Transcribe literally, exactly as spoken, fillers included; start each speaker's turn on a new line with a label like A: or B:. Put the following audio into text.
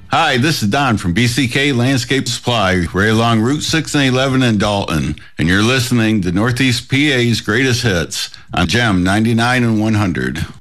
A: Hi, this is Don from B C K Landscape Supply, right along Route six and eleven in Dalton, and you're listening to Northeast P A's Greatest Hits on Gem ninety-nine and one hundred.